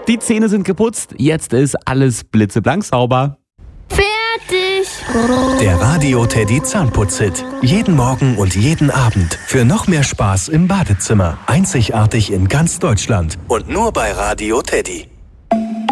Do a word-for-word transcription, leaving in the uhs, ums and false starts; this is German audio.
Die Zähne sind geputzt, jetzt ist alles blitzeblank sauber. Fertig! Der Radio Teddy Zahnputz-Hit. Jeden Morgen und jeden Abend. Für noch mehr Spaß im Badezimmer. Einzigartig in ganz Deutschland. Und nur bei Radio Teddy.